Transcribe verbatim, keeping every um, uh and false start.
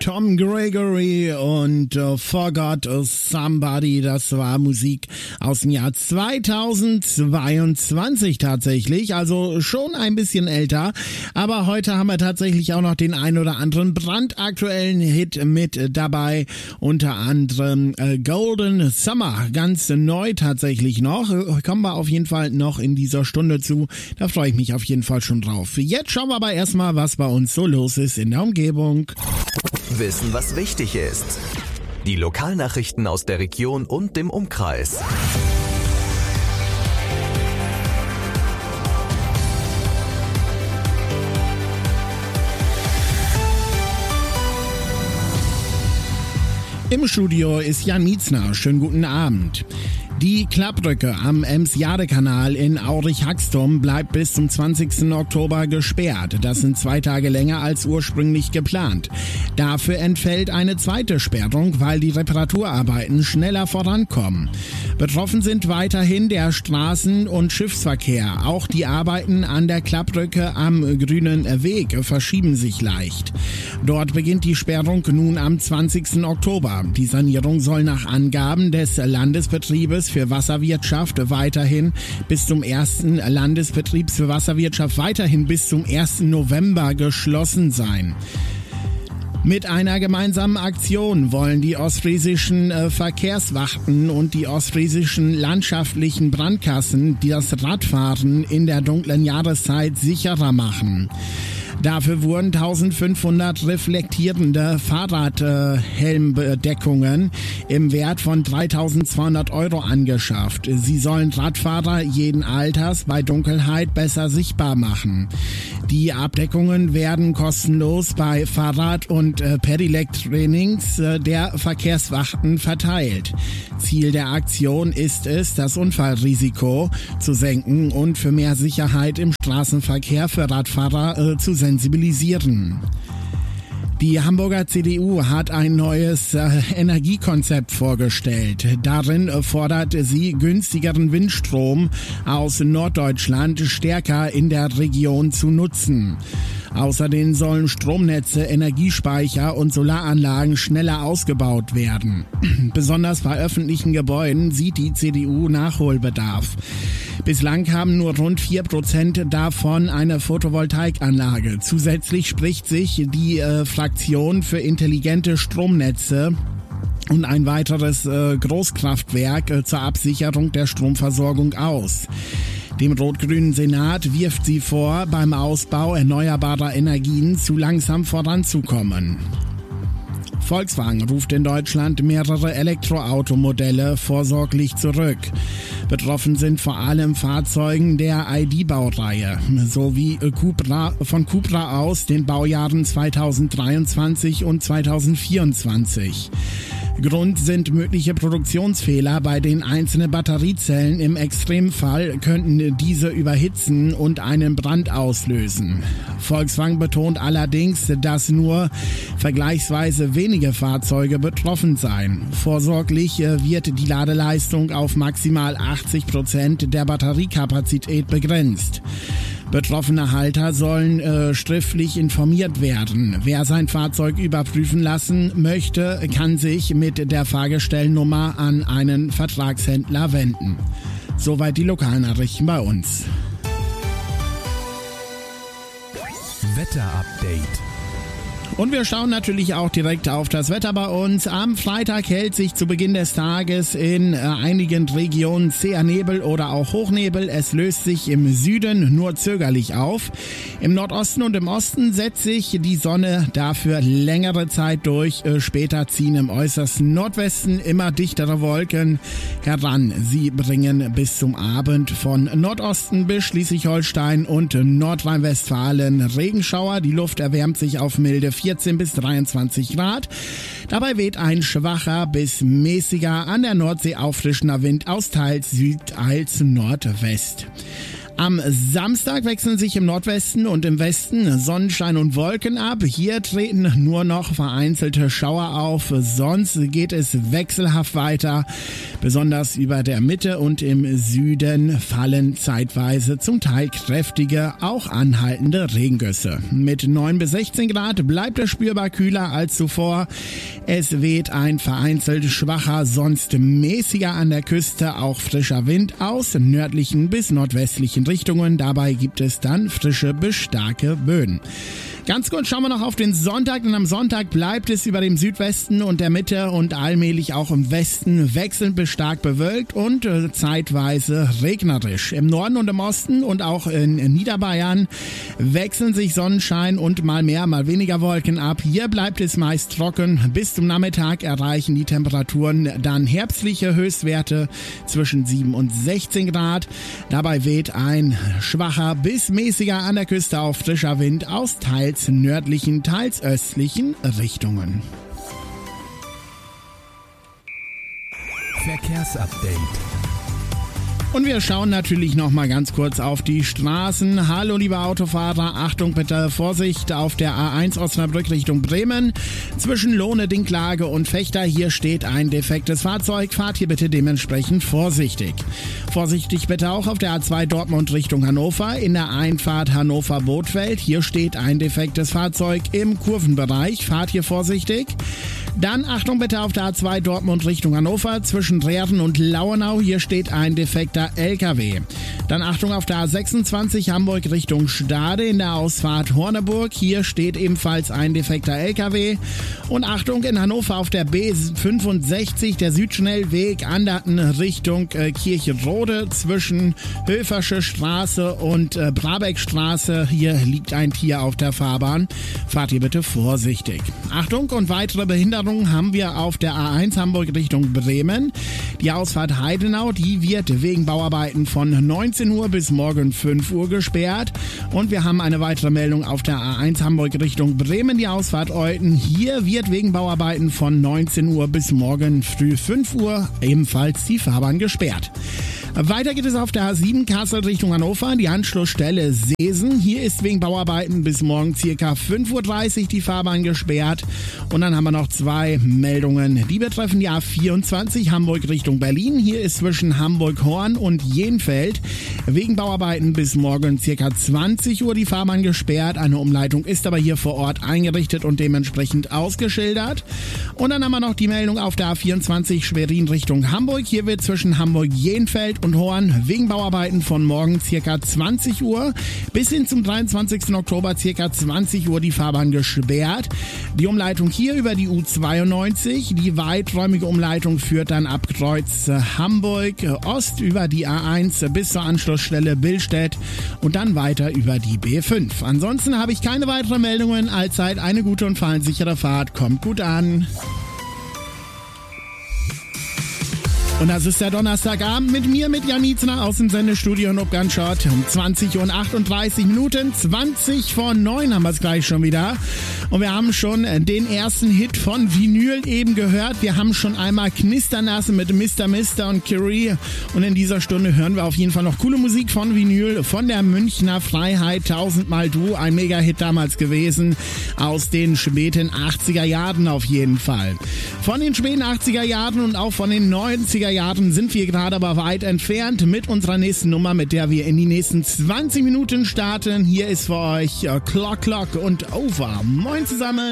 Tom Gregory und uh, Forgot Somebody, das war Musik aus dem Jahr zweitausendzweiundzwanzig tatsächlich, also schon ein bisschen älter, aber heute haben wir tatsächlich auch noch den ein oder anderen brandaktuellen Hit mit dabei, unter anderem uh, Golden Summer, ganz neu tatsächlich noch, kommen wir auf jeden Fall noch in dieser Stunde zu, da freue ich mich auf jeden Fall schon drauf. Jetzt schauen wir aber erstmal, was bei uns so los ist in der Umgebung. Wissen, was wichtig ist. Die Lokalnachrichten aus der Region und dem Umkreis. Im Studio ist Jan Mietzner. Schönen guten Abend. Die Klappbrücke am Ems-Jade-Kanal in Aurich-Haxtum bleibt bis zum zwanzigsten Oktober gesperrt. Das sind zwei Tage länger als ursprünglich geplant. Dafür entfällt eine zweite Sperrung, weil die Reparaturarbeiten schneller vorankommen. Betroffen sind weiterhin der Straßen- und Schiffsverkehr. Auch die Arbeiten an der Klappbrücke am Grünen Weg verschieben sich leicht. Dort beginnt die Sperrung nun am zwanzigsten Oktober. Die Sanierung soll nach Angaben des Landesbetriebes für Wasserwirtschaft weiterhin bis zum ersten Landesbetriebs für Wasserwirtschaft weiterhin bis zum ersten November geschlossen sein. Mit einer gemeinsamen Aktion wollen die ostfriesischen äh, Verkehrswachten und die ostfriesischen landschaftlichen Brandkassen das Radfahren in der dunklen Jahreszeit sicherer machen. Dafür wurden eintausendfünfhundert reflektierende Fahrradhelmbedeckungen äh, im Wert von dreitausendzweihundert Euro angeschafft. Sie sollen Radfahrer jeden Alters bei Dunkelheit besser sichtbar machen. Die Abdeckungen werden kostenlos bei Fahrrad- und äh, Pedelec-Trainings äh, der Verkehrswachten verteilt. Ziel der Aktion ist es, das Unfallrisiko zu senken und für mehr Sicherheit im Straßenverkehr für Radfahrer äh, zu sensibilisieren. Die Hamburger C D U hat ein neues äh, Energiekonzept vorgestellt. Darin äh, fordert sie günstigeren Windstrom aus Norddeutschland stärker in der Region zu nutzen. Außerdem sollen Stromnetze, Energiespeicher und Solaranlagen schneller ausgebaut werden. Besonders bei öffentlichen Gebäuden sieht die C D U Nachholbedarf. Bislang haben nur rund vier Prozent davon eine Photovoltaikanlage. Zusätzlich spricht sich die äh, Fraktion für intelligente Stromnetze und ein weiteres äh, Großkraftwerk äh, zur Absicherung der Stromversorgung aus. Dem rot-grünen Senat wirft sie vor, beim Ausbau erneuerbarer Energien zu langsam voranzukommen. Volkswagen ruft in Deutschland mehrere Elektroautomodelle vorsorglich zurück. Betroffen sind vor allem Fahrzeugen der I D-Baureihe sowie Cupra, von Cupra aus den Baujahren zweitausenddreiundzwanzig und zweitausendvierundzwanzig. Grund sind mögliche Produktionsfehler bei den einzelnen Batteriezellen. Im Extremfall könnten diese überhitzen und einen Brand auslösen. Volkswagen betont allerdings, dass nur vergleichsweise wenige Fahrzeuge betroffen seien. Vorsorglich wird die Ladeleistung auf maximal achtzig Prozent der Batteriekapazität begrenzt. Betroffene Halter sollen äh, schriftlich informiert werden. Wer sein Fahrzeug überprüfen lassen möchte, kann sich mit der Fahrgestellnummer an einen Vertragshändler wenden. Soweit die Lokalnachrichten bei uns. Wetterupdate. Und wir schauen natürlich auch direkt auf das Wetter bei uns. Am Freitag hält sich zu Beginn des Tages in äh, einigen Regionen zäher Nebel oder auch Hochnebel. Es löst sich im Süden nur zögerlich auf. Im Nordosten und im Osten setzt sich die Sonne dafür längere Zeit durch. Äh, später ziehen im äußersten Nordwesten immer dichtere Wolken heran. Sie bringen bis zum Abend von Nordosten bis Schleswig-Holstein und Nordrhein-Westfalen Regenschauer. Die Luft erwärmt sich auf milde vierzehn bis dreiundzwanzig Grad. Dabei weht ein schwacher bis mäßiger an der Nordsee auffrischender Wind aus teils Süd als Nordwest. Am Samstag wechseln sich im Nordwesten und im Westen Sonnenschein und Wolken ab. Hier treten nur noch vereinzelte Schauer auf. Sonst geht es wechselhaft weiter. Besonders über der Mitte und im Süden fallen zeitweise zum Teil kräftige, auch anhaltende Regengüsse. Mit neun bis sechzehn Grad bleibt es spürbar kühler als zuvor. Es weht ein vereinzelt schwacher, sonst mäßiger an der Küste, auch frischer Wind aus nördlichen bis nordwestlichen Richtungen. Dabei gibt es dann frische bis starke Böen. Ganz kurz schauen wir noch auf den Sonntag, denn am Sonntag bleibt es über dem Südwesten und der Mitte und allmählich auch im Westen wechselnd bis stark bewölkt und äh, zeitweise regnerisch. Im Norden und im Osten und auch in, in Niederbayern wechseln sich Sonnenschein und mal mehr, mal weniger Wolken ab. Hier bleibt es meist trocken. Bis zum Nachmittag erreichen die Temperaturen dann herbstliche Höchstwerte zwischen sieben und sechzehn Grad. Dabei weht ein schwacher bis mäßiger an der Küste auch frischer Wind aus teils nördlichen, teils östlichen Richtungen. Verkehrsupdate. Und wir schauen natürlich noch mal ganz kurz auf die Straßen. Hallo liebe Autofahrer, Achtung bitte, Vorsicht auf der A eins Osnabrück Richtung Bremen. Zwischen Lohne, Dinklage und Fechter, hier steht ein defektes Fahrzeug. Fahrt hier bitte dementsprechend vorsichtig. Vorsichtig bitte auch auf der A zwei Dortmund Richtung Hannover. In der Einfahrt Hannover-Bothfeld, hier steht ein defektes Fahrzeug im Kurvenbereich. Fahrt hier vorsichtig. Dann Achtung bitte auf der A zwei Dortmund Richtung Hannover. Zwischen Rehren und Lauenau, hier steht ein defekter L K W. Dann Achtung auf der A sechsundzwanzig Hamburg Richtung Stade in der Ausfahrt Horneburg. Hier steht ebenfalls ein defekter L K W. Und Achtung in Hannover auf der B fünfundsechzig, der Südschnellweg Anderten Richtung äh, Kirchenrode zwischen Höfersche Straße und äh, Brabeckstraße. Hier liegt ein Tier auf der Fahrbahn. Fahrt hier bitte vorsichtig. Achtung und weitere Behinderungen haben wir auf der A eins Hamburg Richtung Bremen. Die Ausfahrt Heidenau, die wird wegen Bauarbeiten von neunzehn Uhr bis morgen fünf Uhr gesperrt. Und wir haben eine weitere Meldung auf der A eins Hamburg Richtung Bremen, die Ausfahrt Euten. Hier wird wegen Bauarbeiten von neunzehn Uhr bis morgen früh fünf Uhr ebenfalls die Fahrbahn gesperrt. Weiter geht es auf der A sieben Kassel Richtung Hannover, die Anschlussstelle Seesen. Hier ist wegen Bauarbeiten bis morgen circa fünf Uhr dreißig die Fahrbahn gesperrt. Und dann haben wir noch zwei Meldungen, die betreffen die A vierundzwanzig Hamburg Richtung Berlin. Hier ist zwischen Hamburg-Horn und Jenfeld wegen Bauarbeiten bis morgen circa zwanzig Uhr die Fahrbahn gesperrt. Eine Umleitung ist aber hier vor Ort eingerichtet und dementsprechend ausgeschildert. Und dann haben wir noch die Meldung auf der A vierundzwanzig Schwerin Richtung Hamburg. Hier wird zwischen Hamburg-Jenfeld und Horn wegen Bauarbeiten von morgen circa zwanzig Uhr bis hin zum dreiundzwanzigsten Oktober circa zwanzig Uhr die Fahrbahn gesperrt. Die Umleitung hier über die U zweiundneunzig. Die weiträumige Umleitung führt dann ab Kreuz Hamburg Ost über die A eins bis zur Anschlussstelle Billstedt und dann weiter über die B fünf. Ansonsten habe ich keine weiteren Meldungen. Allzeit eine gute und fahrensichere Fahrt. Kommt gut an. Und das ist der Donnerstagabend mit mir, mit Jan Nietzner aus dem Sendestudio in Obganschott. Um zwanzig Uhr achtunddreißig Minuten, zwanzig vor neun haben wir es gleich schon wieder. Und wir haben schon den ersten Hit von Vinyl eben gehört. Wir haben schon einmal Knisternasse mit Mister Mister und Curie. Und in dieser Stunde hören wir auf jeden Fall noch coole Musik von Vinyl, von der Münchner Freiheit, Tausendmal Du, ein Mega-Hit damals gewesen, aus den späten achtziger Jahren auf jeden Fall. Von den späten achtziger Jahren und auch von den neunziger Jahren sind wir gerade aber weit entfernt mit unserer nächsten Nummer, mit der wir in die nächsten zwanzig Minuten starten. Hier ist für euch Clock Clock und Over. Moin zusammen!